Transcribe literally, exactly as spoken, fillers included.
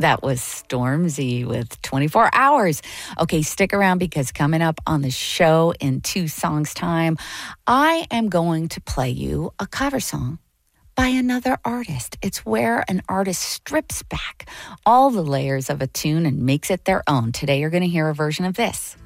That was Stormzy with twenty-four hours. Okay, stick around because coming up on the show in two songs' time, I am going to play you a cover song by another artist. It's where an artist strips back all the layers of a tune and makes it their own. Today you're going to hear a version of this.